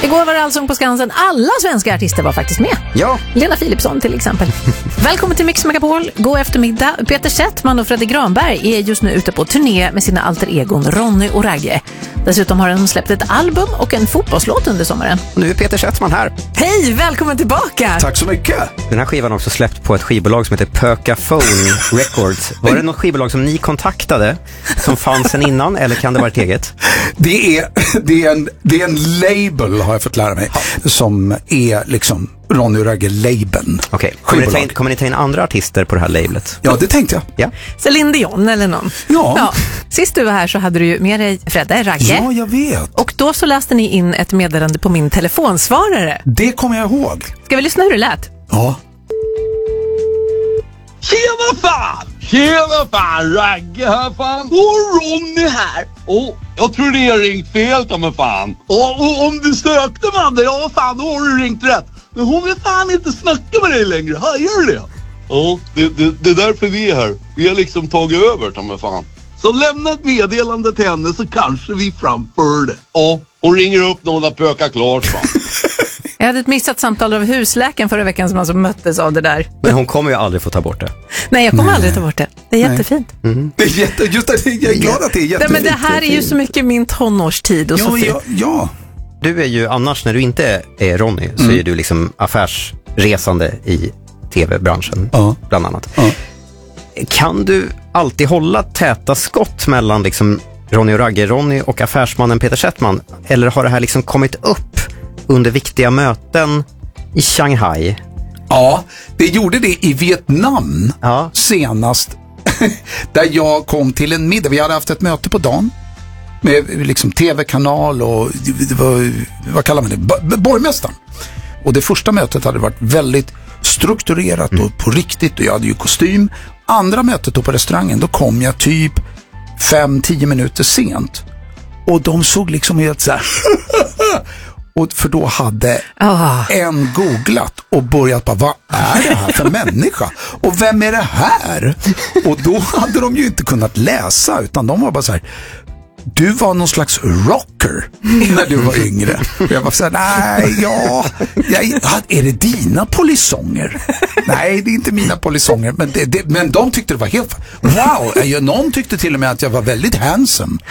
Igår var det Allsång på Skansen. Alla svenska artister var faktiskt med. Ja. Lena Philipsson till exempel. Välkommen till Mix Megapol. God eftermiddag. Peter Settman och Fredrik Granberg är just nu ute på turné med sina alter egon Ronny och Ragge. Dessutom har de släppt ett album och en fotbollslåt under sommaren. Nu är Peter Settman här. Hej, välkommen tillbaka! Tack så mycket. Den här skivan har också släppt på ett skivbolag som heter Percaphone Records. Var det något skivbolag som ni kontaktade som fanns sen innan, eller kan det vara ett eget? Det är en label, har jag fått lära mig, som är liksom Ronny och Ragge-labeln. Okej. Kommer ni ta in andra artister på det här labelet? Ja, det tänkte jag. Ja. Céline Dion eller någon? Ja. Sist du var här så hade du ju med dig Fredde, Ragge. Ja, jag vet. Och då så läste ni in ett meddelande på min telefonsvarare. Det kommer jag ihåg. Ska vi lyssna hur det lät? Ja. Tjena fan, Ragge här fan. Och Ronny här. Och jag tror det har ringt fel, ta mig fan. Och om du sökte man det, ja fan, då har du ringt rätt. Men hon vill fan inte snacka med dig längre, gör det? Ja, det är därför vi är här. Vi har liksom tagit över, ta mig fan. Så lämna ett meddelande till henne så kanske vi framför det. Ja, hon ringer upp när hon har pökat klart fan. Jag hade ett missat samtal av husläkaren förra veckan som alltså möttes av det där. Men hon kommer ju aldrig få ta bort det. Nej, jag kommer aldrig ta bort det. Det är jättefint. Mm. Det är just det, jag är glad att det är jättefint. Nej, men det här är ju så mycket min tonårstid och så fint. Ja. Du är ju annars, när du inte är Ronny, så är du liksom affärsresande i tv-branschen, bland annat. Ja. Kan du alltid hålla täta skott mellan liksom Ronny och Ragge, Ronny och affärsmannen Peter Settman? Eller har det här liksom kommit upp under viktiga möten i Shanghai? Ja, det gjorde det i Vietnam senast. Där jag kom till en middag. Vi hade haft ett möte på dagen med liksom tv-kanal och vad kallar man det? Borgmästaren. Och det första mötet hade varit väldigt strukturerat och på riktigt, och jag hade ju kostym. Andra mötet då på restaurangen, då kom jag typ 5-10 minuter sent. Och de såg liksom helt så här och för då hade en googlat och börjat bara, vad är det här för människa? Och vem är det här? Och då hade de ju inte kunnat läsa, utan de var bara så här, du var någon slags rocker när du var yngre. Och jag var så här, är det dina polisonger? Nej, det är inte mina polisonger. Men de tyckte det var helt... Wow, någon tyckte till och med att jag var väldigt handsome.